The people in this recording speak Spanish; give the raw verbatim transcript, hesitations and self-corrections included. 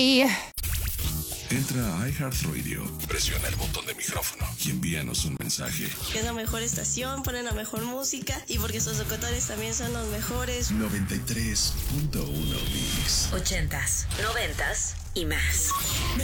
Y... Entra a iHeartRadio, presiona el botón de micrófono y envíanos un mensaje. Es la mejor estación, ponen la mejor música y porque sus locutores también son los mejores. noventa y tres punto uno Mix. Ochentas, noventas y más.